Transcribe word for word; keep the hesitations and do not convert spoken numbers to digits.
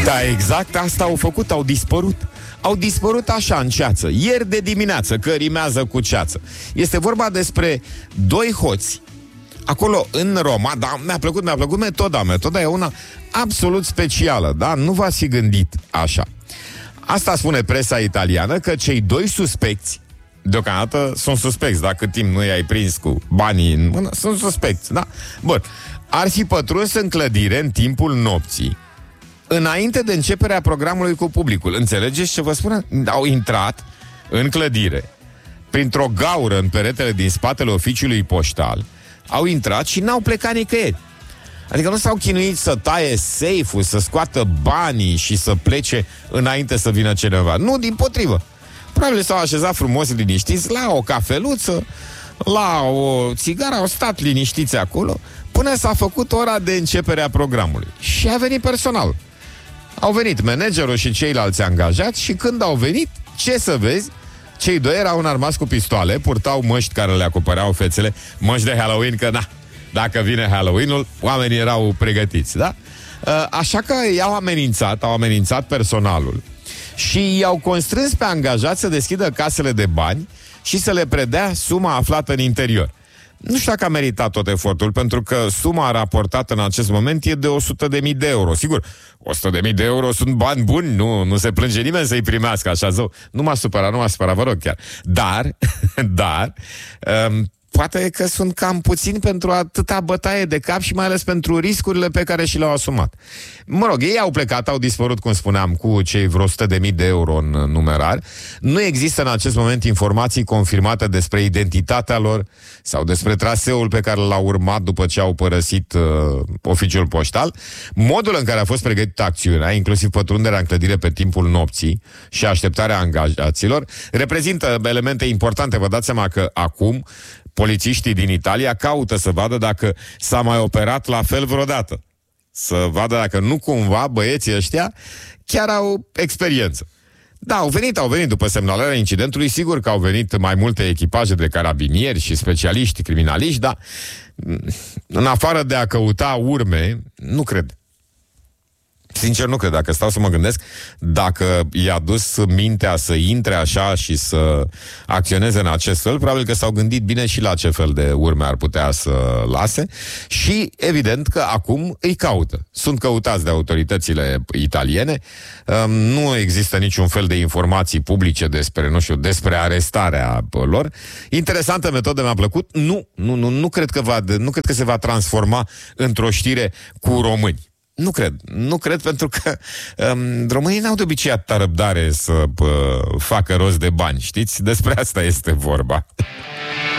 Da, exact asta au făcut, au dispărut. Au dispărut așa în ceață, ieri de dimineață, că rimează cu ceață. Este vorba despre doi hoți acolo în Roma. Da, mi-a plăcut, mi-a plăcut metoda. Metoda e una absolut specială, da? Nu v-ați fi gândit așa. Asta spune presa italiană, că cei doi suspecți, deocamdată sunt suspecți, dacă timp nu i-ai prins cu banii în mână, sunt suspecți, da? Bun, ar fi pătruns în clădire în timpul nopții, înainte de începerea programului cu publicul. Înțelegeți ce vă spun? Au intrat în clădire printr-o gaură în peretele din spatele oficiului poștal, au intrat și n-au plecat nicăieri. Adică nu s-au chinuit să taie safe-ul, să scoată banii și să plece înainte să vină cineva. Nu, dimpotrivă. Probabil s-au așezat frumos liniștiți la o cafeluță, la o țigară, au stat liniștiți acolo, până s-a făcut ora de începere a programului. Și a venit personal. Au venit managerul și ceilalți angajați și când au venit, ce să vezi, cei doi erau înarmați cu pistoale, purtau măști care le acopereau fețele, măști de Halloween, că na, dacă vine Halloween-ul, oamenii erau pregătiți, da? Așa că i-au amenințat, au amenințat personalul și i-au constrâns pe angajați să deschidă casele de bani și să le predea suma aflată în interior. Nu știu dacă a meritat tot efortul, pentru că suma raportată în acest moment e de o sută de mii de euro. Sigur, o sută de mii de euro sunt bani buni, nu, nu se plânge nimeni să-i primească așa zău. Nu m-a supărat, nu m-a supărat, vă rog chiar. Dar, dar, um, poate că sunt cam puțini pentru atâta bătaie de cap și mai ales pentru riscurile pe care și le-au asumat. Mă rog, ei au plecat, au dispărut, cum spuneam, cu cei vreo o sută de mii de euro în numerar. Nu există în acest moment informații confirmate despre identitatea lor sau despre traseul pe care l-au urmat după ce au părăsit uh, oficiul poștal. Modul în care a fost pregătită acțiunea, inclusiv pătrunderea în clădire pe timpul nopții și așteptarea angajaților, reprezintă elemente importante. Vă dați seama că acum polițiștii din Italia caută să vadă dacă s-a mai operat la fel vreodată. Să vadă dacă nu cumva băieții ăștia chiar au experiență. Da, au venit, au venit după semnalarea incidentului. Sigur că au venit mai multe echipaje de carabinieri și specialiști criminaliști, dar în afară de a căuta urme, nu cred. Sincer, nu cred. Dacă stau să mă gândesc, dacă i-a dus mintea să intre așa și să acționeze în acest fel, probabil că s-au gândit bine și la ce fel de urme ar putea să lase și, evident, că acum îi caută. Sunt căutați de autoritățile italiene. Nu există niciun fel de informații publice despre, nu știu, despre arestarea lor. Interesantă metodă, mi-a plăcut. Nu, nu, nu, nu cred că va, nu cred că se va transforma într-o știre cu români. Nu cred. Nu cred pentru că um, românii n-au de obicei atâta răbdare să uh, facă rost de bani, știți? Despre asta este vorba.